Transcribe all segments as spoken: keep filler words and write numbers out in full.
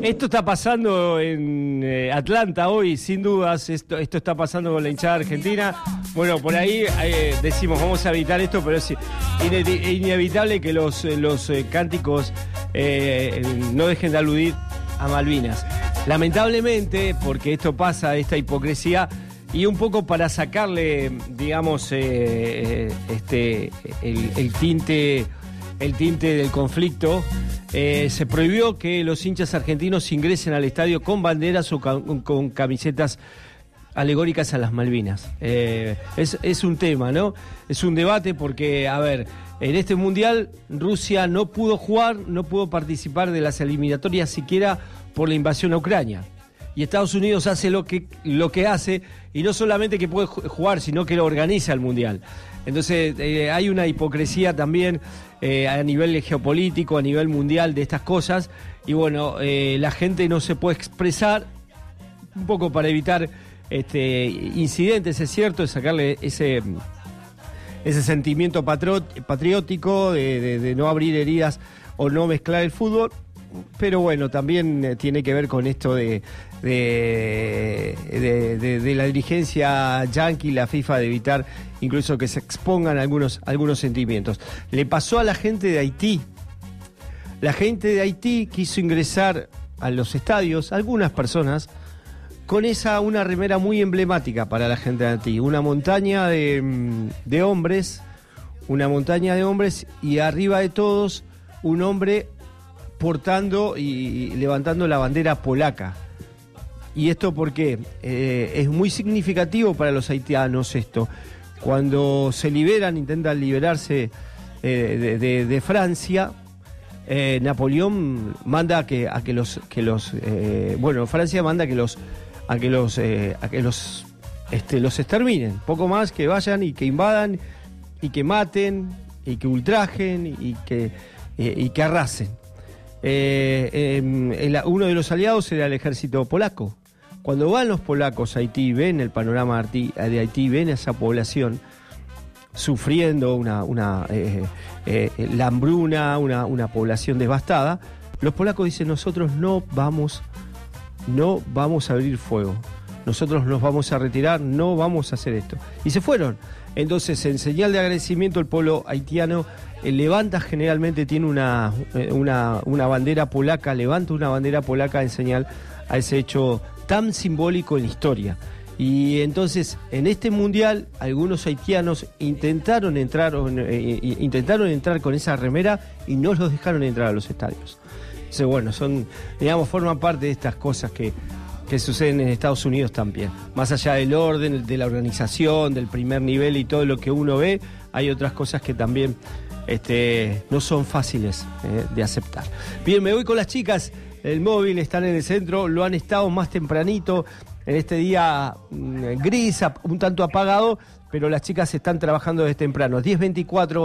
Esto está pasando en eh, Atlanta hoy, sin dudas. Esto, esto está pasando con la hinchada argentina. Bueno, por ahí eh, decimos, vamos a evitar esto, pero es ine- inevitable que los, los eh, cánticos eh, no dejen de aludir a Malvinas. Lamentablemente, porque esto pasa, esta hipocresía, y un poco para sacarle, digamos, eh, este, el, el tinte, el tinte del conflicto, eh, se prohibió que los hinchas argentinos ingresen al estadio con banderas o con, con camisetas alegóricas a las Malvinas. Eh, es, es un tema, ¿no? Es un debate porque, a ver, en este mundial Rusia no pudo jugar, no pudo participar de las eliminatorias siquiera por la invasión a Ucrania. Y Estados Unidos hace lo que, lo que hace, y no solamente que puede jugar, sino que lo organiza el mundial. Entonces eh, hay una hipocresía también eh, a nivel geopolítico, a nivel mundial de estas cosas, y bueno, eh, la gente no se puede expresar, un poco para evitar este, incidentes, es cierto, de sacarle ese, ese sentimiento patriótico, de, de, de no abrir heridas o no mezclar el fútbol. Pero bueno, también eh, tiene que ver con esto de, de, de, de, de la dirigencia yanqui, la FIFA, de evitar incluso que se expongan algunos, algunos sentimientos. Le pasó a la gente de Haití. La gente de Haití quiso ingresar a los estadios, algunas personas, con esa una remera muy emblemática para la gente de Haití. Una montaña de, de hombres, una montaña de hombres, y arriba de todos un hombre portando y levantando la bandera polaca. ¿Y esto por qué? Eh, es muy significativo para los haitianos esto. Cuando se liberan, intentan liberarse eh, de, de, de Francia, eh, Napoleón manda a que, a que los, que los eh, bueno, Francia manda a que los, a que los, eh, a que los, este, los exterminen. Poco más, que vayan y que invadan y que maten y que ultrajen y que, eh, y que arrasen. Eh, eh, el, uno de los aliados era el ejército polaco. Cuando van los polacos a Haití, ven el panorama de Haití, ven a esa población sufriendo una, una eh, eh, la hambruna, una, una población devastada, los polacos dicen: nosotros no vamos, no vamos a abrir fuego, nosotros nos vamos a retirar, no vamos a hacer esto. Y se fueron. Entonces, en señal de agradecimiento, el pueblo haitiano eh, levanta, generalmente tiene una, eh, una, una bandera polaca, levanta una bandera polaca en señal a ese hecho tan simbólico en la historia. Y entonces, en este mundial, algunos haitianos intentaron entrar, eh, intentaron entrar con esa remera y no los dejaron entrar a los estadios. Entonces, bueno, son, digamos, forman parte de estas cosas que... que suceden en Estados Unidos también. Más allá del orden, de la organización, del primer nivel y todo lo que uno ve, hay otras cosas que también este, no son fáciles eh, de aceptar. Bien, me voy con las chicas. El móvil, están en el centro, lo han estado más tempranito, en este día mmm, gris, un tanto apagado, pero las chicas están trabajando desde temprano. diez veinticuatro,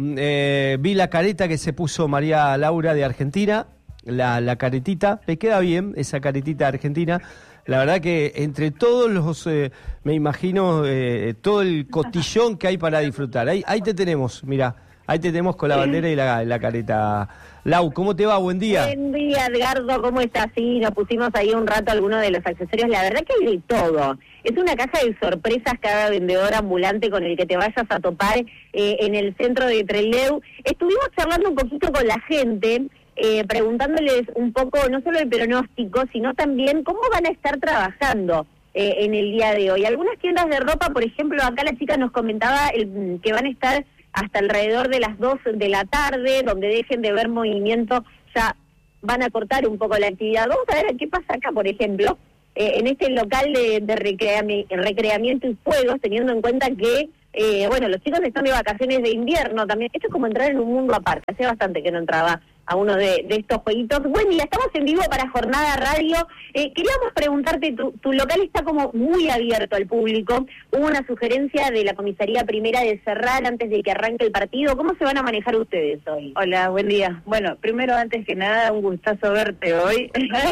eh, vi la careta que se puso María Laura de Argentina. La, la caretita, le queda bien esa caretita argentina. La verdad que entre todos los, eh, me imagino, eh, todo el cotillón que hay para disfrutar. Ahí, ahí te tenemos, mira, ahí te tenemos con la bandera y la, la careta. Lau, ¿cómo te va? Buen día. Buen día, Edgardo, ¿cómo estás? Sí, nos pusimos ahí un rato algunos de los accesorios. La verdad que hay de todo. Es una caja de sorpresas cada vendedor ambulante con el que te vayas a topar eh, en el centro de Trelew. Estuvimos charlando un poquito con la gente, Eh, preguntándoles un poco, no solo el pronóstico, sino también cómo van a estar trabajando eh, en el día de hoy. Algunas tiendas de ropa, por ejemplo, acá la chica nos comentaba el, que van a estar hasta alrededor de las dos de la tarde, donde dejen de ver movimiento, ya van a cortar un poco la actividad. Vamos a ver qué pasa acá, por ejemplo, eh, en este local de, de recreami- recreamiento y juegos, teniendo en cuenta que eh, bueno, los chicos están de vacaciones de invierno también. Esto es como entrar en un mundo aparte. Hace bastante que no entraba a uno de, de estos jueguitos. Bueno, y estamos en vivo para Jornada Radio. Eh, queríamos preguntarte, tu, tu local está como muy abierto al público. Hubo una sugerencia de la comisaría primera de cerrar antes de que arranque el partido. ¿Cómo se van a manejar ustedes hoy? Hola, buen día. Bueno, primero, antes que nada, un gustazo verte hoy.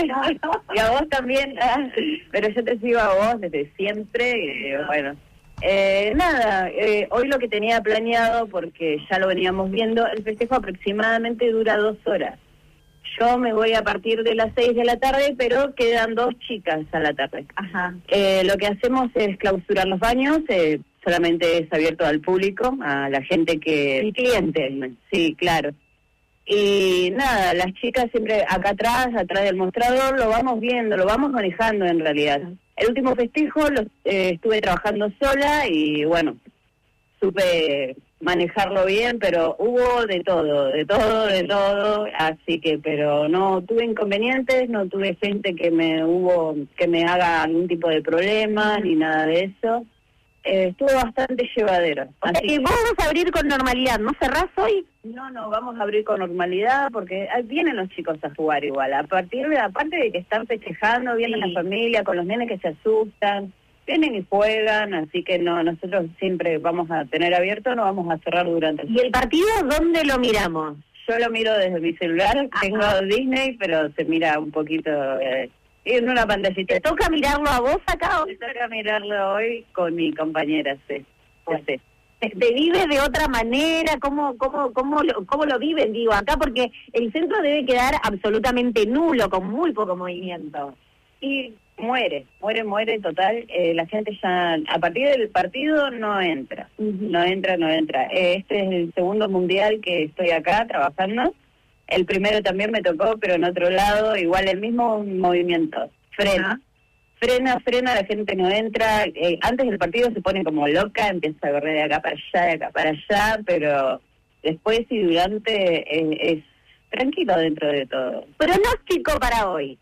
Y a vos también. Pero yo te sigo a vos desde siempre. Eh, bueno... Eh, nada, eh, hoy lo que tenía planeado, porque ya lo veníamos viendo, el festejo aproximadamente dura dos horas. Yo me voy a partir de las seis de la tarde, pero quedan dos chicas a la tarde. Ajá. Eh, lo que hacemos es clausurar los baños, eh, solamente es abierto al público, a la gente que... El cliente. Sí, claro. Y nada, las chicas siempre acá atrás, atrás del mostrador, lo vamos viendo, lo vamos manejando en realidad. El último festejo lo, eh, estuve trabajando sola y bueno, supe manejarlo bien, pero hubo de todo, de todo, de todo, así que, pero no tuve inconvenientes, no tuve gente que me hubo, que me haga algún tipo de problema, ni nada de eso. Eh, estuvo bastante llevadero. Así que vamos a abrir con normalidad, ¿no cerrás hoy? No, no, vamos a abrir con normalidad porque vienen los chicos a jugar igual. A partir de, aparte de que están festejando, viene Sí. la familia con los nenes que se asustan, vienen y juegan, así que no, nosotros siempre vamos a tener abierto, no vamos a cerrar durante el ¿Y el partido dónde lo miramos? Yo lo miro desde mi celular, Ajá. tengo Disney, pero se mira un poquito eh, en una pantallita. ¿Te toca mirarlo a vos acá o Me toca mirarlo hoy con mi compañera, sí. Ya sé. te, te vives de otra manera? ¿Cómo, cómo, cómo, lo, ¿Cómo lo viven, digo, acá? Porque el centro debe quedar absolutamente nulo, con muy poco movimiento. Y muere, muere, muere total. Eh, la gente ya, a partir del partido no entra, no entra, no entra. Eh, este es el segundo mundial que estoy acá trabajando. El primero también me tocó, pero en otro lado, igual el mismo movimiento. Frena, frena, frena, la gente no entra. Eh, antes del partido se pone como loca, empieza a correr de acá para allá, de acá para allá, pero después y durante eh, es tranquilo dentro de todo. Pronóstico para hoy.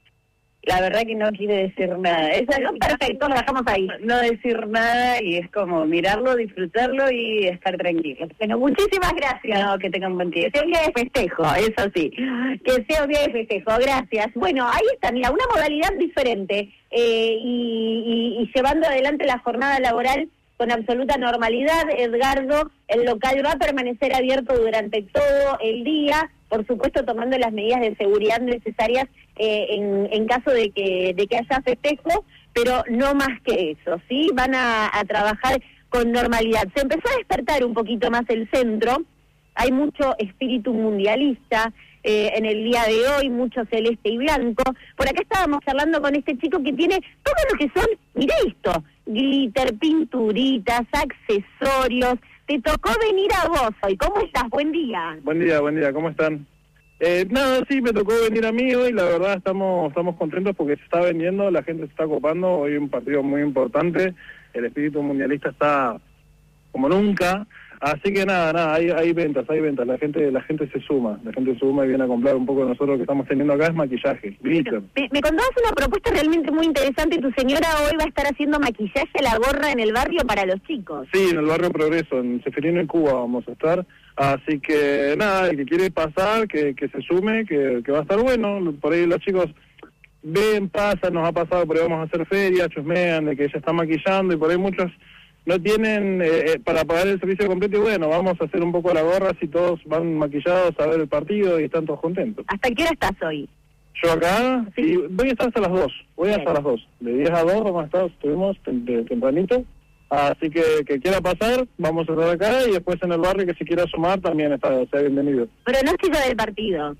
La verdad que no quiere decir nada. Esa No, perfecto, lo dejamos ahí. No decir nada y es como mirarlo, disfrutarlo y estar tranquilo. Bueno, muchísimas gracias. No, que tengan buen día. Que sea un día de festejo, eso sí. Que sea un día de festejo, gracias. Bueno, ahí está, mira, una modalidad diferente eh, y, y, y llevando adelante la jornada laboral con absoluta normalidad. Edgardo, el local va a permanecer abierto durante todo el día, por supuesto tomando las medidas de seguridad necesarias eh, en, en caso de que, de que haya festejo, pero no más que eso, ¿sí? Van a, a trabajar con normalidad. Se empezó a despertar un poquito más el centro, hay mucho espíritu mundialista eh, en el día de hoy, mucho celeste y blanco. Por acá estábamos charlando con este chico que tiene todo lo que son, mire esto, glitter, pinturitas, accesorios. Te tocó venir a vos hoy. ¿Cómo estás? Buen día. Buen día, buen día, ¿cómo están? Eh, nada, sí, me tocó venir a mí hoy, la verdad estamos estamos contentos porque se está vendiendo, la gente se está copando, hoy un partido muy importante, el espíritu mundialista está como nunca, así que nada, nada, hay, hay ventas, hay ventas, la gente la gente se suma, la gente se suma y viene a comprar un poco de nosotros lo que estamos teniendo acá es maquillaje, glitter. Me, me contabas una propuesta realmente muy interesante. Tu señora hoy va a estar haciendo maquillaje a la gorra en el barrio para los chicos. Sí, en el barrio Progreso, en Ceferino y Cuba vamos a estar. Así que nada, el que quiere pasar, que, que se sume, que, que va a estar bueno. Por ahí los chicos ven, pasan, nos ha pasado, por ahí vamos a hacer ferias, chusmean de que ella está maquillando y por ahí muchos no tienen eh, para pagar el servicio completo y bueno, vamos a hacer un poco la gorra si todos van maquillados a ver el partido y están todos contentos. ¿Hasta qué hora estás hoy? Yo acá, Sí. y voy a estar hasta las dos, voy Bien. hasta las dos, de diez a dos vamos a estar, estuvimos tem- de- tempranito. Así que que quiera pasar, vamos a estar acá y después en el barrio que si quiera sumar también está, sea bienvenido. Pronóstico del partido.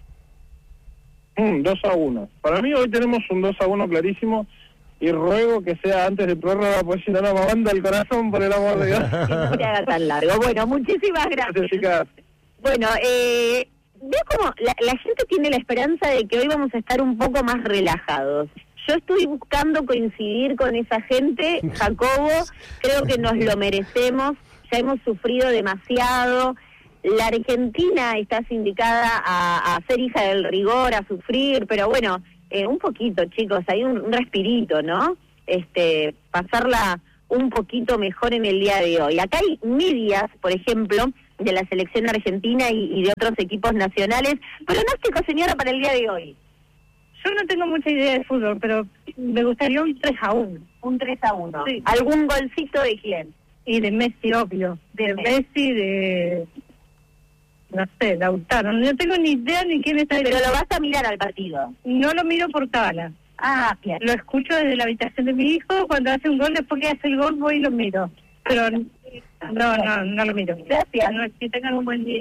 Mm, dos a uno. Para mí hoy tenemos un dos a uno clarísimo y ruego que sea antes de prórroga, pues si no, no me manda el corazón, por el amor de Dios. Que no te haga tan largo. Bueno, muchísimas gracias. Gracias, chicas. Bueno, eh, veo como la, la gente tiene la esperanza de que hoy vamos a estar un poco más relajados. Yo estoy buscando coincidir con esa gente, Jacobo, creo que nos lo merecemos, ya hemos sufrido demasiado. La Argentina está sindicada a, a ser hija del rigor, a sufrir, pero bueno, eh, un poquito, chicos, hay un, un respirito, ¿no? Este, pasarla un poquito mejor en el día de hoy. Acá hay medias, por ejemplo, de la selección argentina y, y de otros equipos nacionales. Pronóstico, señora, para el día de hoy. Yo no tengo mucha idea de fútbol, pero me gustaría un tres a uno. Un tres a uno. Sí. ¿Algún golcito de quién? Y de Messi, obvio. De Messi, de... No sé, Lautaro. No tengo ni idea ni quién está... Pero lo vas a mirar al partido. No lo miro por cábala. Ah, bien. Lo escucho desde la habitación de mi hijo. Cuando hace un gol, después que hace el gol, voy y lo miro. Pero no, no, no lo miro. Gracias. No, que tengan un buen día.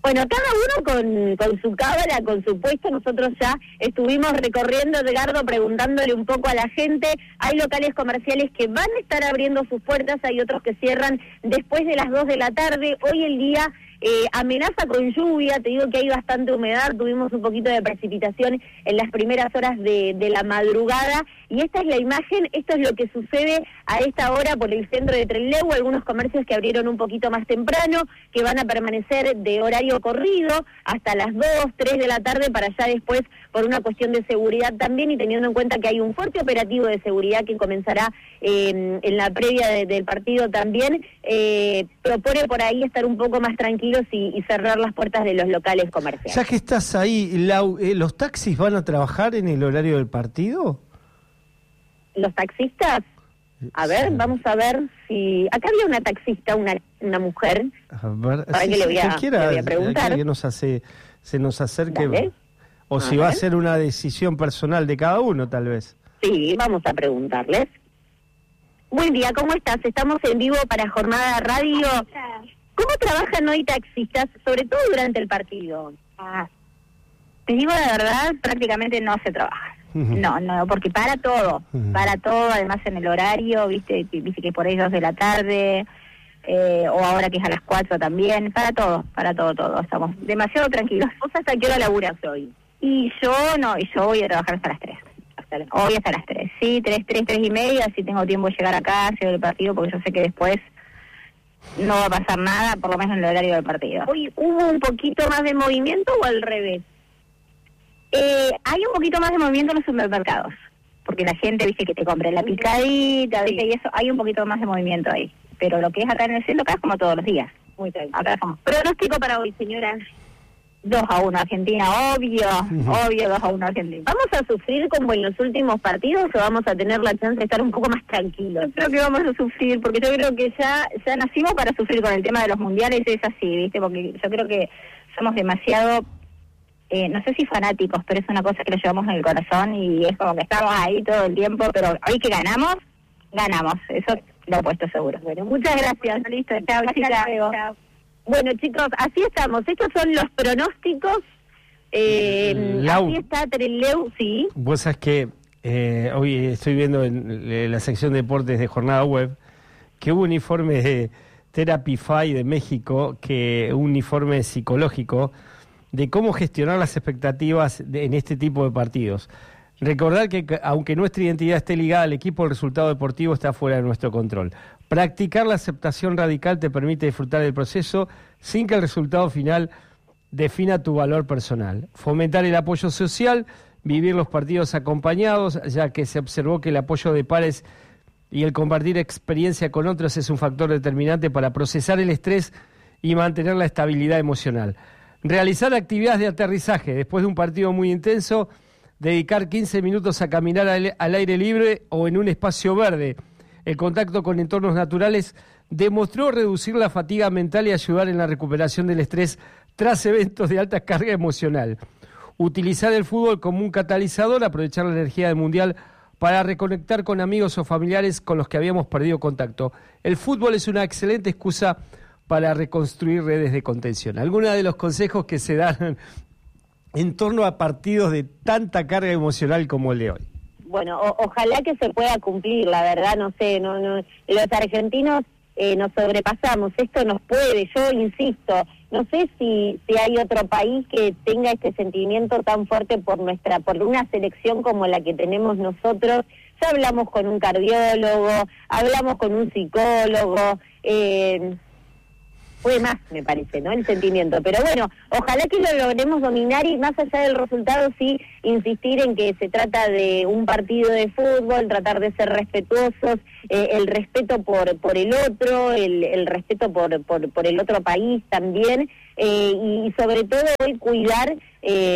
Bueno, cada uno con, con su cámara, con su puesto. Nosotros ya estuvimos recorriendo, Edgardo, preguntándole un poco a la gente. Hay locales comerciales que van a estar abriendo sus puertas, hay otros que cierran después de las dos de la tarde. Hoy el día eh, amenaza con lluvia, te digo que hay bastante humedad, tuvimos un poquito de precipitación en las primeras horas de, de la madrugada, y esta es la imagen, esto es lo que sucede a esta hora por el centro de Trelew, algunos comercios que abrieron un poquito más temprano, que van a permanecer de horario corrido hasta las dos, tres de la tarde, para ya después, por una cuestión de seguridad también, y teniendo en cuenta que hay un fuerte operativo de seguridad que comenzará eh, en la previa de, del partido también, eh, propone por ahí estar un poco más tranquilos y, y cerrar las puertas de los locales comerciales. Ya que estás ahí, Lau, eh, ¿los taxis van a trabajar en el horario del partido? ¿Los taxistas? A ver, sí. Vamos a ver si... Acá había una taxista, una una mujer, a ver, para sí, que le voy, a, quiera, le voy a preguntar. Que nos hace, se nos acerque, Dale. o a si ver. va a ser una decisión personal de cada uno, tal vez. Sí, vamos a preguntarles. Buen día, ¿cómo estás? Estamos en vivo para Jornada Radio. ¿Cómo trabajan hoy taxistas, sobre todo durante el partido? Ah, te digo la verdad, prácticamente no se trabaja. Uh-huh. No, no, porque para todo, Uh-huh. para todo, además en el horario, viste, viste que por ahí dos de la tarde, eh, o ahora que es a las cuatro también, para todo, para todo, todo, estamos demasiado tranquilos. ¿Vos hasta qué hora laburás hoy? Y yo no, y yo voy a trabajar hasta las tres. Hasta las, hoy hasta las tres, sí, tres, tres, tres y media, si tengo tiempo de llegar acá, llego el partido, porque yo sé que después no va a pasar nada, por lo menos en el horario del partido. ¿Hoy hubo un poquito más de movimiento o al revés? Eh, hay un poquito más de movimiento en los supermercados, porque la gente, viste, que te compra la picadita, viste, Sí. y eso, hay un poquito más de movimiento ahí. Pero lo que es acá en el centro, acá es como todos los días. Muy tranquilo. Acá somos Pronóstico para hoy, señora. dos a uno Argentina, obvio, Ujú. obvio, dos a uno Argentina. ¿Vamos a sufrir como en los últimos partidos o vamos a tener la chance de estar un poco más tranquilos? Yo creo que vamos a sufrir, porque yo creo que ya ya nacimos para sufrir con el tema de los mundiales, es así, viste, porque yo creo que somos demasiado, eh, no sé si fanáticos, pero es una cosa que lo llevamos en el corazón y es como que estamos ahí todo el tiempo, pero hoy que ganamos, ganamos, eso lo he puesto seguro. Bueno, muchas gracias. Listo, chao, chicas. Chao. Bueno, chicos, así estamos. Estos son los pronósticos. Eh, Lau. así está Trelew, sí. Vos sabés que eh, hoy estoy viendo en, en la sección de deportes de Jornada Web que hubo un informe de Therapify de México, que un informe psicológico de cómo gestionar las expectativas de, en este tipo de partidos. Recordar que aunque nuestra identidad esté ligada al equipo, el resultado deportivo está fuera de nuestro control. Practicar la aceptación radical te permite disfrutar del proceso sin que el resultado final defina tu valor personal. Fomentar el apoyo social, vivir los partidos acompañados, ya que se observó que el apoyo de pares y el compartir experiencia con otros es un factor determinante para procesar el estrés y mantener la estabilidad emocional. Realizar actividades de aterrizaje después de un partido muy intenso, dedicar quince minutos a caminar al, al aire libre o en un espacio verde. El contacto con entornos naturales demostró reducir la fatiga mental y ayudar en la recuperación del estrés tras eventos de alta carga emocional. Utilizar el fútbol como un catalizador, aprovechar la energía del Mundial para reconectar con amigos o familiares con los que habíamos perdido contacto. El fútbol es una excelente excusa para reconstruir redes de contención. Algunos de los consejos que se dan en torno a partidos de tanta carga emocional como el de hoy. Bueno, o, ojalá que se pueda cumplir, la verdad, no sé, no, no, los argentinos eh, nos sobrepasamos, esto nos puede, yo insisto, no sé si, si hay otro país que tenga este sentimiento tan fuerte por nuestra, por una selección como la que tenemos nosotros. Ya hablamos con un cardiólogo, hablamos con un psicólogo, eh, fue más, me parece, ¿no?, el sentimiento. Pero bueno, ojalá que lo logremos dominar y más allá del resultado sí insistir en que se trata de un partido de fútbol, tratar de ser respetuosos, eh, el respeto por por el otro, el, el respeto por, por por el otro país también, eh, y sobre todo hoy cuidar eh,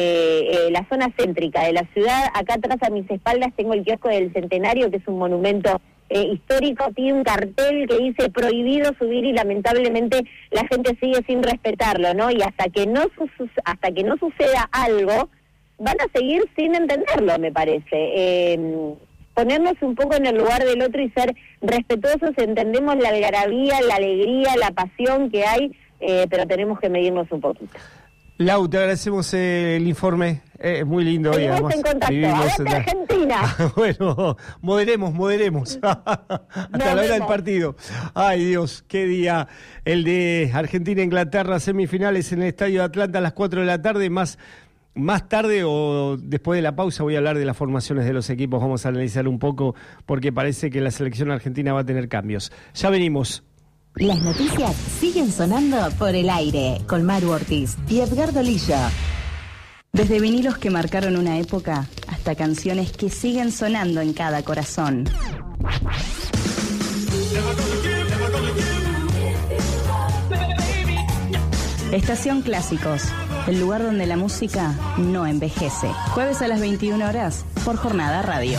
eh, la zona céntrica de la ciudad. Acá atrás a mis espaldas tengo el kiosco del Centenario, que es un monumento Eh, histórico, tiene un cartel que dice prohibido subir y lamentablemente la gente sigue sin respetarlo, ¿no? Y hasta que no su- hasta que no suceda algo, van a seguir sin entenderlo, me parece. Eh, ponernos un poco en el lugar del otro y ser respetuosos, entendemos la algarabía, la alegría, la pasión que hay, eh, pero tenemos que medirnos un poquito. Lau, te agradecemos el informe, es eh, muy lindo hoy. Seguimos en contacto. ¡Vamos, Argentina! Bueno, moderemos, moderemos. Hasta Nos la hora vemos. Del partido. Ay, Dios, qué día. El de Argentina-Inglaterra, semifinales en el Estadio de Atlanta a las cuatro de la tarde, más... Más tarde o después de la pausa voy a hablar de las formaciones de los equipos, vamos a analizar un poco porque parece que la selección argentina va a tener cambios. Ya venimos. Las noticias siguen sonando por el aire con Maru Ortiz y Edgardo Lillo. Desde vinilos que marcaron una época hasta canciones que siguen sonando en cada corazón. Estación Clásicos, el lugar donde la música no envejece. Jueves a las veintiuna horas por Jornada Radio.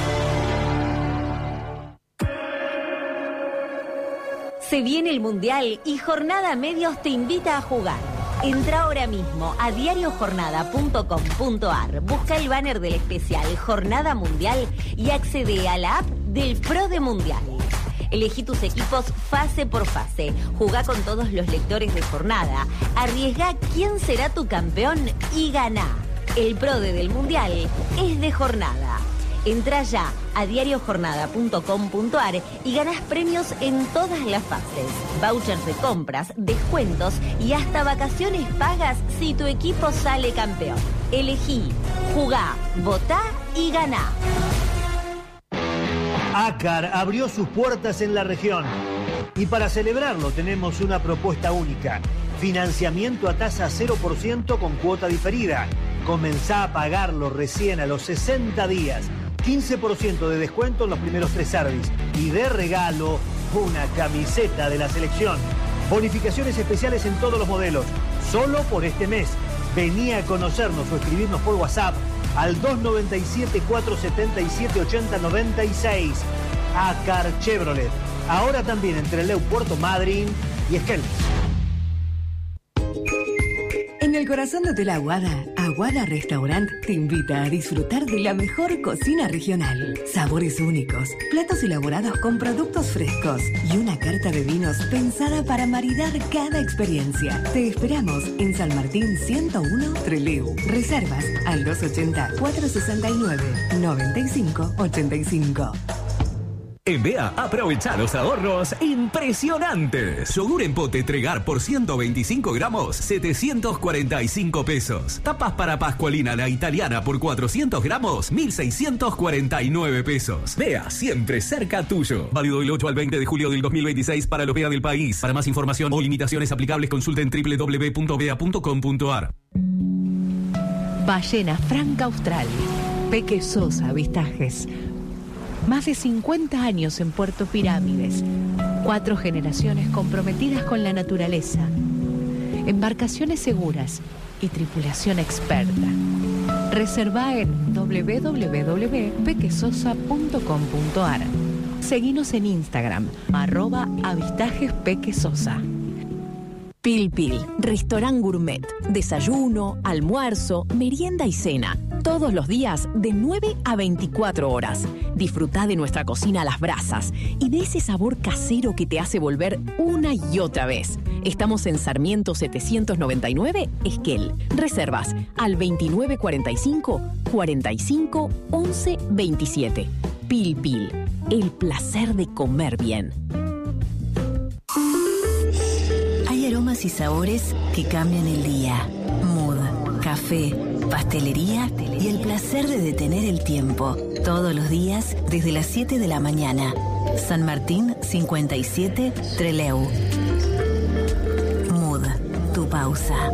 Se viene el Mundial y Jornada Medios te invita a jugar. Entra ahora mismo a diario jornada punto com punto ar, busca el banner del especial Jornada Mundial y accede a la app del Pro de Mundial. Elegí tus equipos fase por fase. Jugá con todos los lectores de jornada. Arriesgá quién será tu campeón y ganá. El Pro de del Mundial es de jornada. Entrá ya a diario jornada punto com punto ar y ganás premios en todas las fases. Vouchers de compras, descuentos y hasta vacaciones pagas si tu equipo sale campeón. Elegí, jugá, votá y ganá. Acar abrió sus puertas en la región y para celebrarlo tenemos una propuesta única. Financiamiento a tasa cero por ciento con cuota diferida. Comenzá a pagarlo recién a los sesenta días. quince por ciento de descuento en los primeros tres servicios y de regalo una camiseta de la selección. Bonificaciones especiales en todos los modelos, solo por este mes. Vení a conocernos o escribirnos por WhatsApp al dos nueve siete, cuatro siete siete, ocho cero nueve seis. Acar Chevrolet. Ahora también entre Leu, Puerto Madryn y Esquel. En el corazón de Hotel Aguada, Aguada Restaurant te invita a disfrutar de la mejor cocina regional. Sabores únicos, platos elaborados con productos frescos y una carta de vinos pensada para maridar cada experiencia. Te esperamos en San Martín ciento uno, Trelew. Reservas al dos ochenta, cuatro sesenta y nueve, noventa y cinco ochenta y cinco. En B E A, aprovecha los ahorros impresionantes. Yogur en pote Tregar por ciento veinticinco gramos, setecientos cuarenta y cinco pesos. Tapas para Pascualina la italiana por cuatrocientos gramos, mil seiscientos cuarenta y nueve pesos. B E A, siempre cerca tuyo. Válido del ocho al veinte de julio del dos mil veintiséis para los B E A del país. Para más información o limitaciones aplicables, consulten doble u doble u doble u punto b e a punto com punto ar. Ballena Franca Austral. Peque Sosa Avistajes. Más de cincuenta años en Puerto Pirámides. Cuatro generaciones comprometidas con la naturaleza. Embarcaciones seguras y tripulación experta. Reserva en doble u doble u doble u punto pequesosa punto com punto ar. Seguinos en Instagram, arroba avistajes pequesosa. Pil Pil, restaurant gourmet, desayuno, almuerzo, merienda y cena. Todos los días de nueve a veinticuatro horas. Disfrutá de nuestra cocina a las brasas y de ese sabor casero que te hace volver una y otra vez. Estamos en Sarmiento setecientos noventa y nueve, Esquel. Reservas al veintinueve cuarenta y cinco, cuarenta y cinco, once veintisiete. Pil Pil, el placer de comer bien. Hay aromas y sabores que cambian el día. Mood, café, pastelería y el placer de detener el tiempo. Todos los días desde las siete de la mañana. San Martín cincuenta y siete, Trelew. Mood, tu pausa.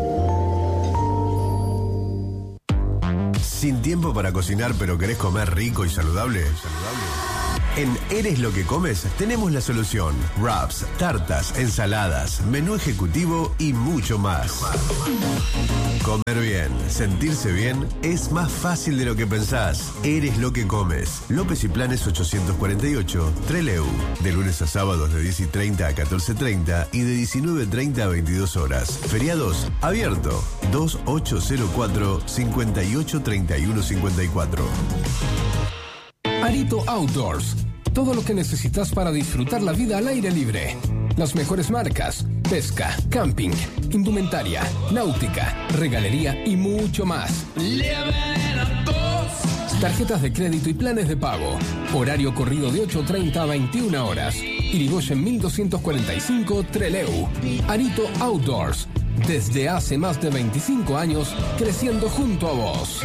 ¿Sin tiempo para cocinar pero querés comer rico y saludable? ¿Saludable? En Eres lo que comes tenemos la solución. Wraps, tartas, ensaladas, menú ejecutivo y mucho más. Comer bien, sentirse bien es más fácil de lo que pensás. Eres lo que comes. López y Planes ochocientos cuarenta y ocho, Trelew. De lunes a sábados de diez y treinta a catorce y treinta y de diecinueve y treinta a veintidós horas. Feriados, abierto. dos ocho cero cuatro, cinco ocho tres uno cinco cuatro. Arito Outdoors. Todo lo que necesitas para disfrutar la vida al aire libre. Las mejores marcas, pesca, camping, indumentaria, náutica, regalería y mucho más. Tarjetas de crédito y planes de pago. Horario corrido de ocho treinta a veintiuna horas. Irigoyen mil doscientos cuarenta y cinco, Trelew. Arito Outdoors. Desde hace más de veinticinco años, creciendo junto a vos.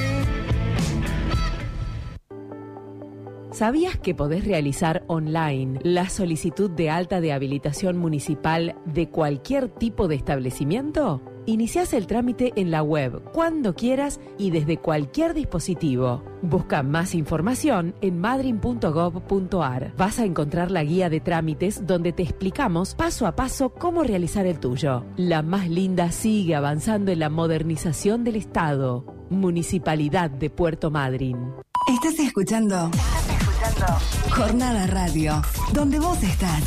¿Sabías que podés realizar online la solicitud de alta de habilitación municipal de cualquier tipo de establecimiento? Iniciás el trámite en la web cuando quieras y desde cualquier dispositivo. Busca más información en madryn punto gov punto ar. Vas a encontrar la guía de trámites donde te explicamos paso a paso cómo realizar el tuyo. La más linda sigue avanzando en la modernización del Estado. Municipalidad de Puerto Madryn. Estás escuchando. Estás escuchando. Jornada Radio, donde vos estás.